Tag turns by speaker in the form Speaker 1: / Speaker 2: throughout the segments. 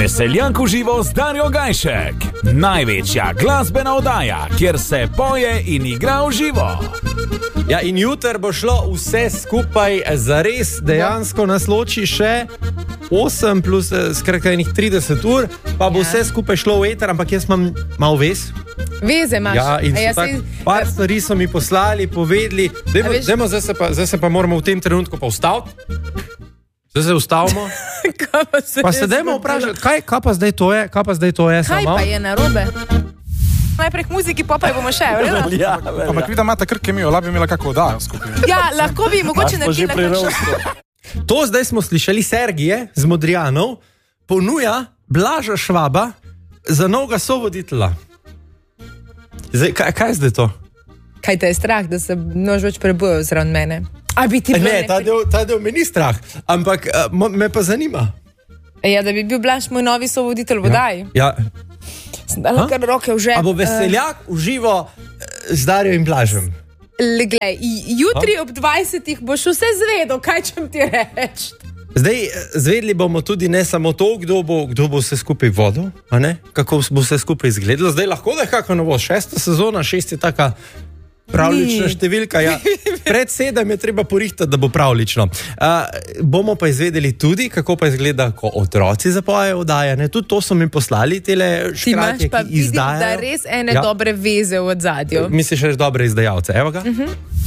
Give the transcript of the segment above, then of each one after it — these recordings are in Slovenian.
Speaker 1: Veseljak v živo z Darjo Gajšek. Največja glasbena oddaja, kjer se poje in igra v živo.
Speaker 2: Ja, in jutri bo šlo vse skupaj zares, dejansko nas loči še 8 plus skratka enih 30 ur, pa bo vse skupaj šlo v eter, ampak jaz imam malo vez.
Speaker 3: Veze imaš.
Speaker 2: Ja, in par stvari so mi poslali, povedali. Dajmo, zdaj se pa moramo v tem trenutku pa ustaviti. Zdaj se ustavimo. Pa se dajmo vprašati, kaj pa zdaj to je? Kaj
Speaker 3: pa je narobe? Najprej k muziki, pa bomo še, vrelo?
Speaker 4: Ja, ampak vidim, imate kar kemijo, lahko bi imela kako oddajo skupaj.
Speaker 3: Ja, lahko bi mogoče naredili kakšno.
Speaker 2: To zdaj smo slišali Sergije z Modrijanov, ponuja Blaža Švaba za novega sovoditelja. Zdaj, kaj je zdaj to?
Speaker 3: Kaj te je strah, da se nož več prebujejo zraven mene?
Speaker 2: Ne, ta del me ni strah, ampak me pa zanima.
Speaker 3: Ja, da bi bil Blaž moj novi sovoditelj v oddaji.
Speaker 2: Ja.
Speaker 3: Sem dala kar roke v žep.
Speaker 2: A bo Veseljak v živo z Darjo in Blažem?
Speaker 3: Glej, jutri ob 20 boš vse zvedel, kaj čem ti reči.
Speaker 2: Zdaj, zvedli bomo tudi ne samo to, kdo bo vse skupaj vodil, a ne? Kako bo vse skupaj izgledalo. Zdaj lahko da je kakva novost, 6. sezona, 6 je taka pravlična številka. Ja. Pred 7 je treba porihtati, da bo pravlično. Bomo pa izvedeli tudi, kako pa izgleda, ko otroci zapojejo oddaje. Tudi to so mi poslali, tele škratje, ki izdajajo. Ti imaš pa vidim,
Speaker 3: da res ene dobre veze v odzadju.
Speaker 2: Misliš, reč dobre izdajalce. Evo ga.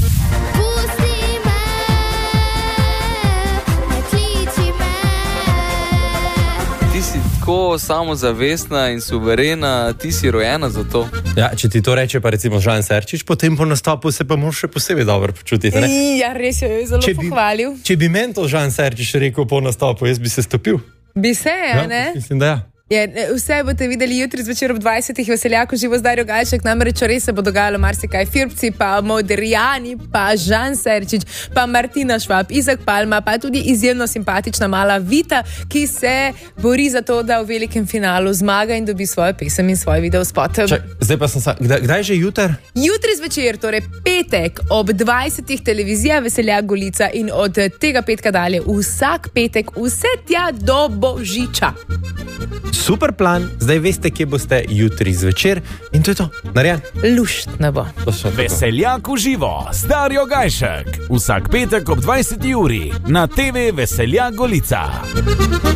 Speaker 5: Ti si tako samozavestna in suverena, ti si rojena za to.
Speaker 2: Ja, če ti to reče pa recimo Žan Serčič, potem po nastopu se pa moraš še posebej dobro počutiti. Ne?
Speaker 3: Ja, res jo je zelo pohvalil.
Speaker 2: Če bi meni to Žan Serčič rekel po nastopu, jaz bi se stopil.
Speaker 3: Bi se, ne?
Speaker 2: Mislim, da ja.
Speaker 3: Vse boste videli jutri zvečer ob 20. Veseljaku živo z Darjo Gajšek, namreč res se bo dogajalo marsikaj. Firbci, pa Modrijani, pa Žan Serčič, pa Martina Švab, Izak Palma, pa tudi izjemno simpatična mala Vita, ki se bori za to, da v velikem finalu zmaga in dobi svojo pesem in svoj videospot.
Speaker 2: Zdaj pa sem kdaj že jutri?
Speaker 3: Jutri zvečer, torej petek ob 20. televizija Veseljak Golica in od tega petka dalje vsak petek vse tja do Božiča.
Speaker 2: Super plan, zdaj veste, kje boste jutri zvečer in to je to, narejen.
Speaker 3: Luštno bo.
Speaker 1: Veseljak v živo z Darjo Gajšek. Vsak petek ob 20. uri na TV Veseljak Golica.